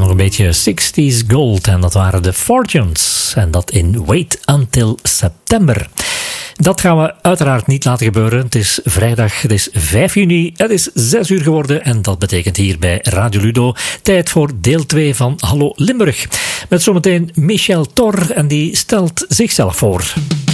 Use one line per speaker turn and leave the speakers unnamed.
nog een beetje 60s gold. En dat waren de Fortunes. En dat in Wait Until September. Dat gaan we uiteraard niet laten gebeuren. Het is vrijdag, het is 5 juni, het is 6 uur geworden. En dat betekent hier bij Radio Ludo tijd voor deel 2 van Hallo Limburg. Met zometeen Michel Tor en die stelt zichzelf voor.